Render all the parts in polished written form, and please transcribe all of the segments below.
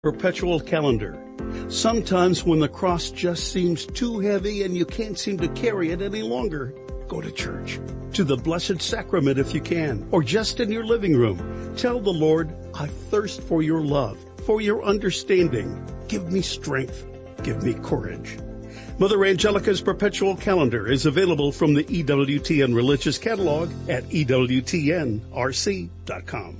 Perpetual calendar. Sometimes when the cross just seems too heavy and you can't seem to carry it any longer, go to church, to the Blessed Sacrament if you can, or just in your living room. Tell the Lord, I thirst for your love, for your understanding. Give me strength. Give me courage. Mother Angelica's Perpetual Calendar is available from the EWTN Religious Catalog at EWTNRC.com.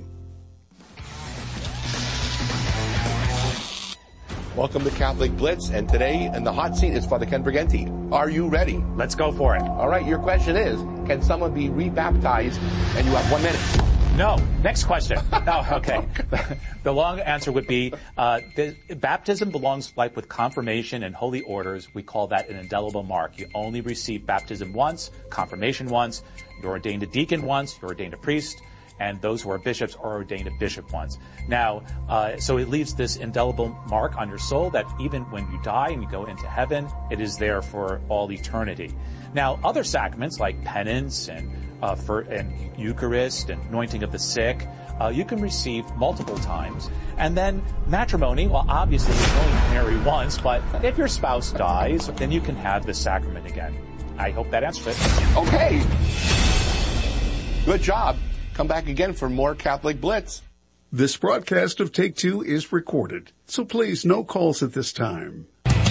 Welcome to Catholic Blitz, and today in the hot seat is Father Ken Briganti. Are you ready? Let's go for it. All right, your question is, can someone be rebaptized? And you have 1 minute. No. Next question. Oh, okay. The long answer would be, baptism belongs like with confirmation and holy orders. We call that an indelible mark. You only receive baptism once, confirmation once, you're ordained a deacon once, you're ordained a priest, and those who are bishops are ordained a bishop once. Now, so it leaves this indelible mark on your soul that even when you die and you go into heaven, it is there for all eternity. Now, other sacraments like penance and Eucharist and anointing of the sick, you can receive multiple times. And then matrimony, well, obviously you can only marry once, but if your spouse dies, then you can have the sacrament again. I hope that answers it. Okay. Good job. Come back again for more Catholic Blitz. This broadcast of Take Two is recorded, so please no calls at this time.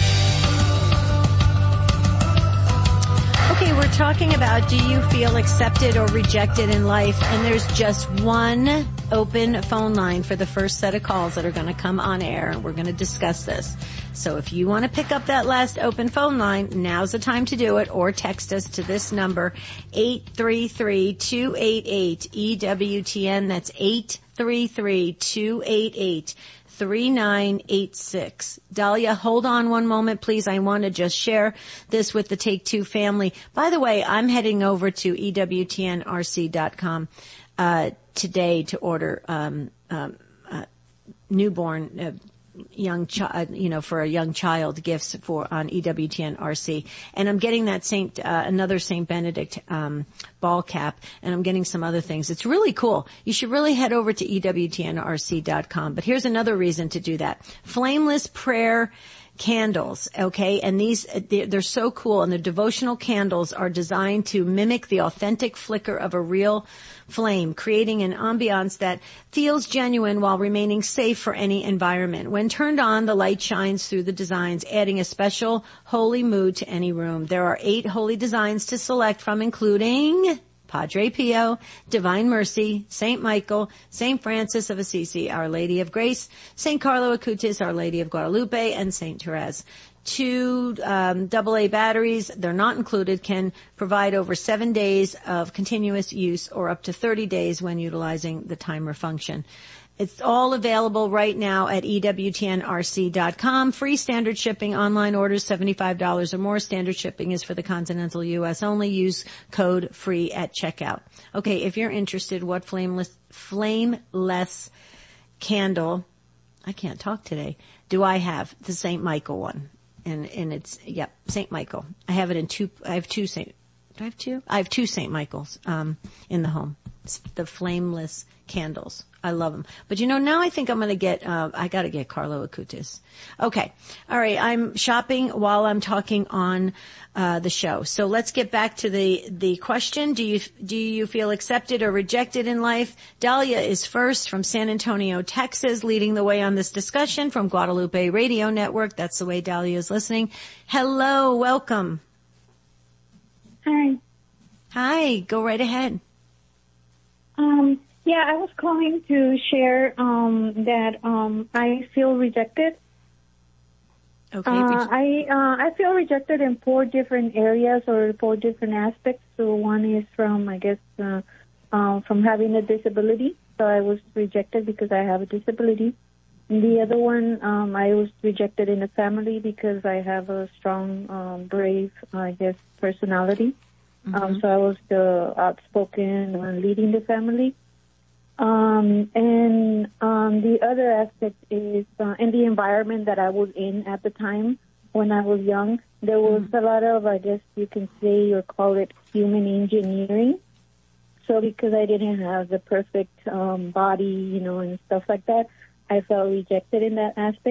Okay, we're talking about, do you feel accepted or rejected in life? And there's just one open phone line for the first set of calls that are going to come on air. We're going to discuss this. So if you want to pick up that last open phone line, now's the time to do it, or text us to this number, 833-288-EWTN. That's 833-288-3986. Dahlia, hold on one moment, please. I want to just share this with the Take Two family. By the way, I'm heading over to EWTNRC.com today to order newborn young child, for a young child, gifts on EWTN RC. And I'm getting that another St. Benedict, ball cap, and I'm getting some other things. It's really cool. You should really head over to EWTNRC.com. But here's another reason to do that. Flameless prayer candles, okay? And they're so cool, and the devotional candles are designed to mimic the authentic flicker of a real flame, creating an ambiance that feels genuine while remaining safe for any environment. When turned on, the light shines through the designs, adding a special holy mood to any room. There are 8 holy designs to select from, including Padre Pio, Divine Mercy, St. Michael, St. Francis of Assisi, Our Lady of Grace, St. Carlo Acutis, Our Lady of Guadalupe, and St. Therese. 2 AA batteries, they're not included, can provide over 7 days of continuous use or up to 30 days when utilizing the timer function. It's all available right now at EWTNRC.com. Free standard shipping, online orders $75 or more. Standard shipping is for the continental U.S. only. Use code FREE at checkout. Okay, if you're interested, what flameless candle, I can't talk today, do I have? The St. Michael one. And it's, St. Michael. I have it in 2, I have 2 St. Do I have 2? I have 2 St. Michaels, in the home. It's the flameless candles. I love them. But now I think I'm going to get, I got to get Carlo Acutis. Okay. All right. I'm shopping while I'm talking on the show. So let's get back to the question. Do you feel accepted or rejected in life? Dahlia is first from San Antonio, Texas, leading the way on this discussion from Guadalupe Radio Network. That's the way Dahlia is listening. Hello. Welcome. Hi. Hi. Go right ahead. Yeah, I was calling to share that I feel rejected. Okay. I feel rejected in 4 different areas or 4 different aspects. So one is from, I guess, from having a disability. So I was rejected because I have a disability. And the other one, I was rejected in the family because I have a strong, brave, I guess, personality. Mm-hmm. So I was the outspoken leading the family. The other aspect is in the environment that I was in at the time when I was young. There was a lot of, I guess you can say or call it human engineering. So because I didn't have the perfect body, and stuff like that, I felt rejected in that aspect.